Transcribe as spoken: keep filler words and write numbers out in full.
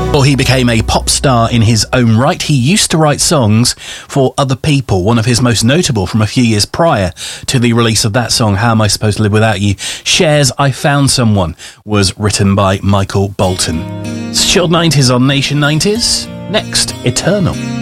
Before he became a pop star in his own right, he used to write songs for other people. One of his most notable from a few years prior to the release of that song, How Am I Supposed to Live Without You, Cher's I Found Someone, was written by Michael Bolton. It's Chilled nineties on Nation nineties. Next, Eternal.